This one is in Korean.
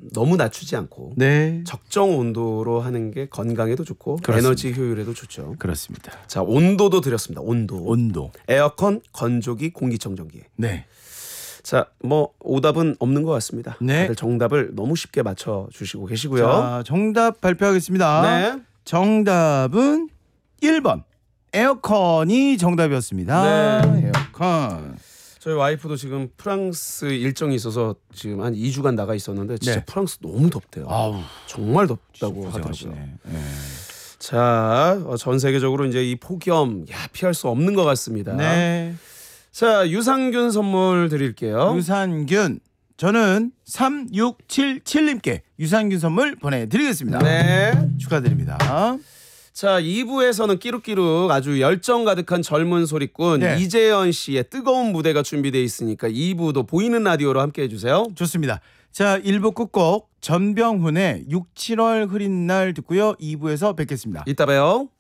너무 낮추지 않고 네. 적정 온도로 하는 게 건강에도 좋고 그렇습니다. 에너지 효율에도 좋죠. 그렇습니다. 자, 온도도 드렸습니다. 온도. 에어컨, 건조기, 공기청정기. 네. 자, 뭐 오답은 없는 것 같습니다. 네. 다들 정답을 너무 쉽게 맞춰 주시고 계시고요. 자, 정답 발표하겠습니다. 네. 정답은 1번. 에어컨이 정답이었습니다. 네. 에어컨. 저희 와이프도 지금 프랑스 일정이 있어서 지금 한 2주간 나가 있었는데 진짜 네. 프랑스 너무 덥대요. 아우, 정말 덥다고 고생하시네. 하더라고요. 네. 자, 전 세계적으로 이제 이 폭염 피할 수 없는 것 같습니다. 네. 자, 유산균 선물 드릴게요. 유산균. 저는 3677님께 유산균 선물 보내드리겠습니다. 네. 축하드립니다. 자, 2부에서는 끼룩끼룩 아주 열정 가득한 젊은 소리꾼 네. 이재현 씨의 뜨거운 무대가 준비되어 있으니까 2부도 보이는 라디오로 함께 해주세요. 좋습니다. 자, 1부 끝곡 전병훈의 6, 7월 흐린 날 듣고요. 2부에서 뵙겠습니다. 이따 봬요.